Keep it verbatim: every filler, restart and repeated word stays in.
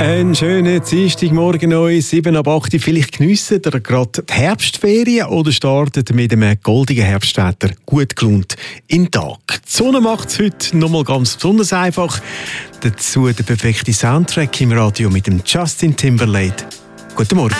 Einen schönen Dienstagmorgen euch, sieben ab acht. Vielleicht geniessen ihr gerade die Herbstferien oder startet mit einem goldigen Herbstwetter gut gelaunt in den Tag. Die Sonne macht es heute nochmal ganz besonders einfach. Dazu der perfekte Soundtrack im Radio mit dem Justin Timberlake. Guten Morgen.